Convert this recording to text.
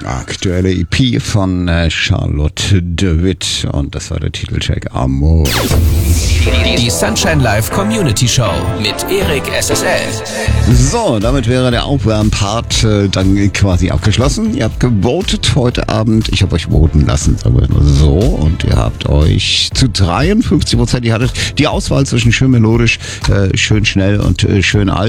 Aktuelle EP von Charlotte de Witt und das war der Titeltrack Amor. Die Sunshine Live Community Show mit Erik SSL. So, damit wäre der Aufwärmpart dann quasi abgeschlossen. Ihr habt gewotet heute Abend. Ich habe euch voten lassen, sagen wir nur so. Und ihr habt euch zu 53%, ihr hattet die Auswahl zwischen schön melodisch, schön schnell und schön alt.